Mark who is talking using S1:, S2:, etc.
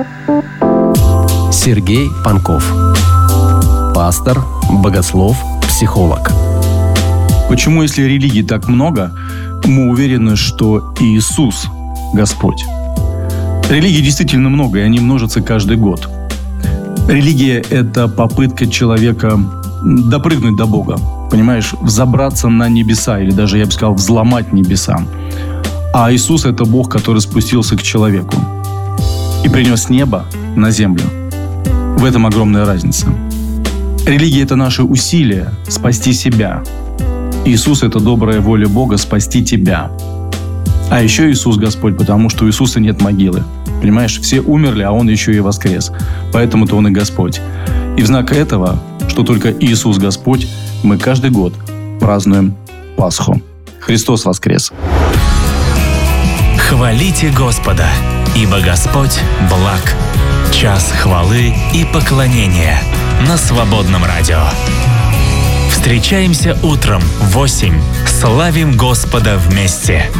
S1: Сергей Панков. Пастор, богослов, психолог.
S2: Почему, если религий так много, мы уверены, что Иисус – Господь? Религий действительно много, и они множатся каждый год. Религия – это попытка человека допрыгнуть до Бога, понимаешь, взобраться на небеса, или даже, я бы сказал, взломать небеса. А Иисус – это Бог, который спустился к человеку и принес небо на землю. В этом огромная разница. Религия – это наше усилие спасти себя. Иисус – это добрая воля Бога спасти тебя. А еще Иисус Господь, потому что у Иисуса нет могилы. Понимаешь, все умерли, а Он еще и воскрес. Поэтому-то Он и Господь. И в знак этого, что только Иисус Господь, мы каждый год празднуем Пасху. Христос воскрес!
S3: Хвалите Господа, ибо Господь благ. Час хвалы и поклонения на Свободном радио. Встречаемся утром в 8. Славим Господа вместе.